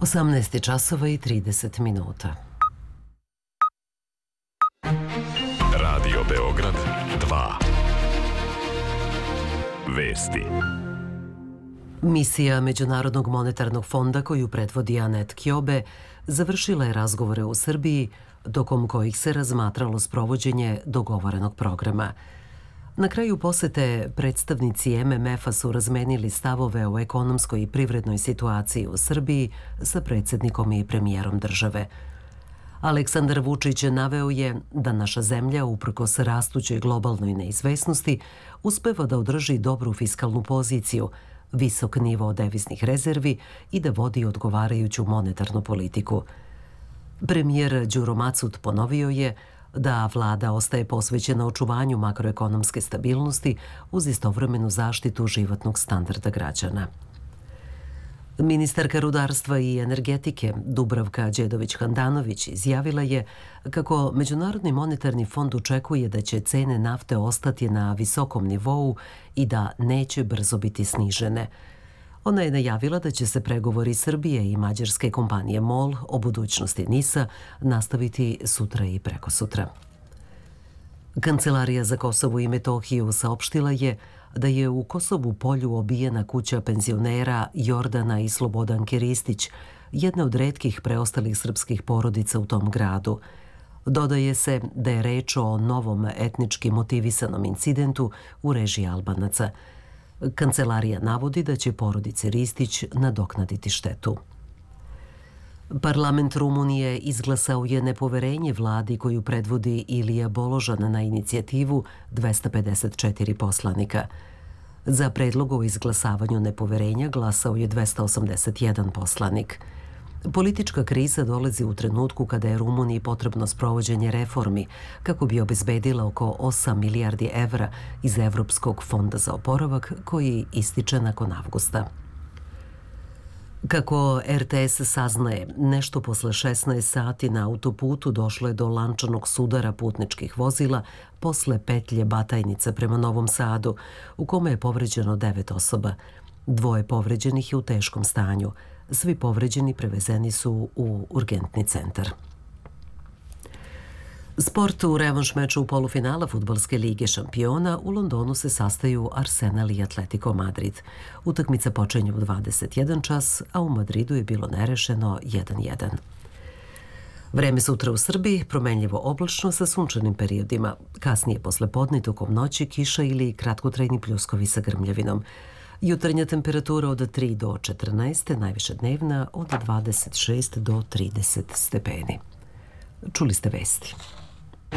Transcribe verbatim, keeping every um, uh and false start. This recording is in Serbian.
osamnaest časova i trideset minuta. Radio Beograd dva. Vesti. Misija Međunarodnog monetarnog fonda koju predvodi Anet Kjobe završila je razgovore u Srbiji, tokom kojih se razmatralo sprovođenje dogovorenog programa. Na kraju posete predstavnici M M F-a su razmenili stavove o ekonomskoj i privrednoj situaciji u Srbiji sa predsjednikom i premijerom države. Aleksandar Vučić naveo je da naša zemlja, uprkos rastućoj globalnoj neizvesnosti, uspeva da održi dobru fiskalnu poziciju, visok nivo deviznih rezervi i da vodi odgovarajuću monetarnu politiku. Premijer Đuro Macut ponovio je da vlada ostaje posvećena očuvanju makroekonomske stabilnosti uz istovremenu zaštitu životnog standarda građana. Ministarka rudarstva i energetike Dubravka Đedović-Handanović izjavila je kako Međunarodni monetarni fond očekuje da će cene nafte ostati na visokom nivou i da neće brzo biti snižene. Ona je najavila da će se pregovori Srbije i mađarske kompanije MOL o budućnosti NIS-a nastaviti sutra i prekosutra. Kancelarija za Kosovo i Metohiju saopštila je da je u Kosovu Polju obijena kuća penzionera Jordana i Slobodanke Ristić, jedna od retkih preostalih srpskih porodica u tom gradu. Dodaje se da je reč o novom etnički motivisanom incidentu u režiji Albanaca. Kancelarija navodi da će porodice Ristić nadoknaditi štetu. Parlament Rumunije izglasao je nepoverenje vladi koju predvodi Ilija Boložan na inicijativu dvesta pedeset četiri poslanika. Za predlog o izglasavanju nepoverenja glasao je dvesta osamdeset jedan poslanik. Politička kriza dolazi u trenutku kada je Rumuniji potrebno sprovođenje reformi kako bi obezbedila oko osam milijardi evra iz Evropskog fonda za oporavak koji ističe nakon avgusta. Kako R T S saznaje, nešto posle šesnaest sati na autoputu došlo je do lančanog sudara putničkih vozila posle petlje Batajnica prema Novom Sadu, u kome je povređeno devet osoba. Dvoje povređenih je u teškom stanju. Svi povređeni prevezeni su u urgentni centar. Sport u revanš meču polufinala Fudbalske lige šampiona u Londonu se sastaju Arsenal i Atletico Madrid. Utakmica počinje u dvadeset jedan čas, a u Madridu je bilo nerešeno jedan jedan. Vreme sutra u Srbiji promenljivo oblačno sa sunčanim periodima. Kasnije posle podne tokom noći kiša ili kratkotrajni pljuskovi sa grmljavinom. Jutarnja temperatura od tri do četrnaest, najviša dnevna od dvadeset šest do trideset stepeni. Čuli ste vesti.